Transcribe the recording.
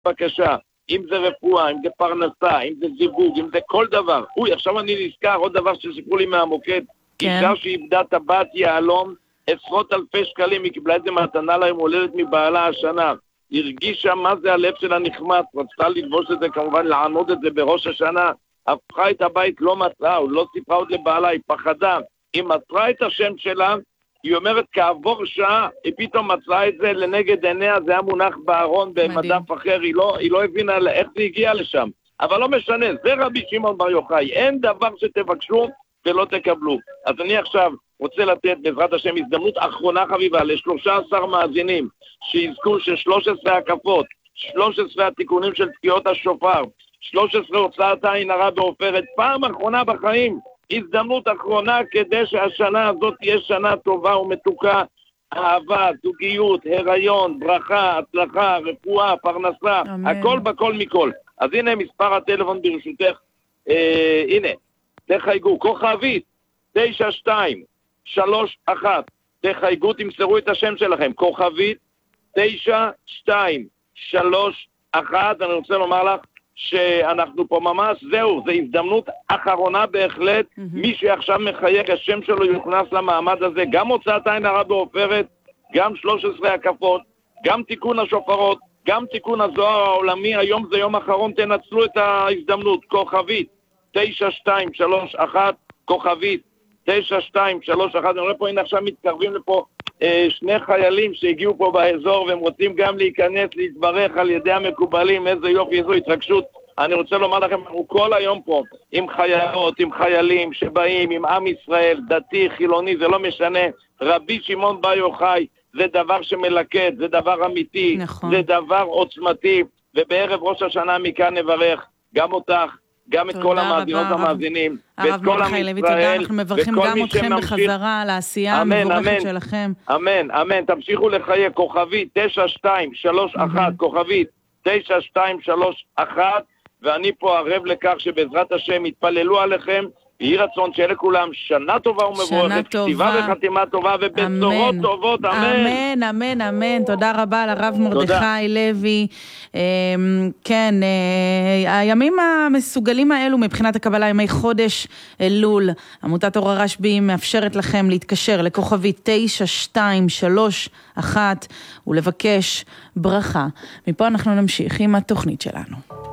בבקשה, אם זה רפואה, אם זה פרנסה, אם זה זיווג, אם זה כל דבר. עכשיו אני נזכר עוד דבר שסיפרו לי מהמוקד, אישה שאיבדה את הבת יעלום, עשרות אלפי שקלים, היא קיבלה את זה מתנה לה, היא מולדת מבעלה השנה. הרגישה מה זה הלב שלה נחמץ, רצתה ללבוש את זה כמובן, לעמוד את זה בראש השנה, הפכה את הבית, לא מצאה, הוא לא סיפרה עוד לבעלה, היא פחדה, היא מצאה את השם שלה, היא אומרת כעבור שעה, היא פתאום מצאה את זה לנגד עיניה, זה היה מונח בארון במדף אחר, היא לא הבינה איך זה הגיע לשם, אבל לא משנה, זה רבי שמעון בר יוחאי, אין דבר שתבקשו ולא תקבלו. אז אני עכשיו רוצה לתת בעזרת השם הזדמנות אחרונה חביבה ל13 מאזינים שיזכו ש13 הקפות, 13 התיקונים של תקיעות השופר, 13 הוצאת העין הרע בעופרת, פעם אחרונה בחיים, הזדמנות אחרונה כדי שהשנה הזאת תהיה שנה טובה ומתוקה, אהבה, זוגיות, הריון, ברכה, הצלחה, רפואה, פרנסה, הכל בכל מכל. אז הנה מספר הטלפון ברשותך, הנה, תחייגו, כוכבית 9231, תחייגו, תמסרו את השם שלכם, כוכבית 9231, אני רוצה לומר לך שאנחנו פה ממש, זהו, זו הזדמנות אחרונה בהחלט, מי שעכשיו מחייג השם שלו יוכנס למעמד הזה, גם הוצאת עין הרע בעופרת, גם 13 הקפות, גם תיקון השופרות, גם תיקון הזוהר העולמי, היום זה יום אחרון, תנצלו את ההזדמנות, כוכבית 9231, כוכבית 9231, אני רואה פה, הנה עכשיו מתקרבים לפה שני חיילים שהגיעו פה באזור והם רוצים גם להיכנס, להתברך על ידי המקובלים, איזה יופי, איזו התרגשות. אני רוצה לומר לכם, אנחנו כל היום פה עם חיילות, עם חיילים שבאים, עם עם ישראל, דתי, חילוני, זה לא משנה, רבי שמעון בר יוחאי, זה דבר שמלכד, זה דבר אמיתי, נכון. זה דבר עוצמתי, ובערב ראש השנה מכאן נברך גם אותך, גם את כל המאזינות המאזינים, ואת כל עם ישראל, אנחנו מברכים גם אתכם בחזרה על העשייה המבורכת שלכם. אמן, אמן, תמשיכו לחיי, כוכבית 9231, כוכבית 9231, ואני פה ערב לכך שבעזרת השם יתפללו עליכם, יהי רצון שיהיה לכולם שנה טובה ומבורכת, כתיבה וחתימה טובה ובשורות טובות, אמן. אמן, אמן, אמן. תודה רבה לרב מרדכי לוי. כן, הימים המסוגלים האלו מבחינת הקבלה, ימי חודש אלול, עמותת אור הרשב"י מאפשרת לכם להתקשר לכוכבית 9231 ולבקש ברכה. מפה אנחנו נמשיך עם התוכנית שלנו.